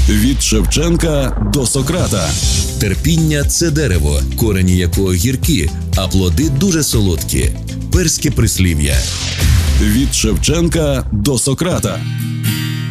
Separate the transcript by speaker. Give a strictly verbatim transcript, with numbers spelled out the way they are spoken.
Speaker 1: Від Шевченка до Сократа.
Speaker 2: Терпіння – це дерево, корені якого гіркі, а плоди дуже солодкі. Перське прислів'я.
Speaker 1: Від Шевченка до Сократа.